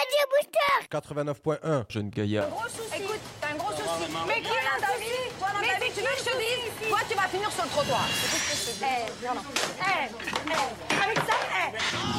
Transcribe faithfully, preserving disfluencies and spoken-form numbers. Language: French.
Radio Booster. quatre-vingt-neuf point un, jeune gaillard. Gros souci. Écoute, t'as un gros souci. Mais qui dans ta vie? Toi dans ta vie, tu veux que je te dise? Toi, tu vas finir sur le trottoir. Eh, viens là. Eh, eh, avec ça, eh.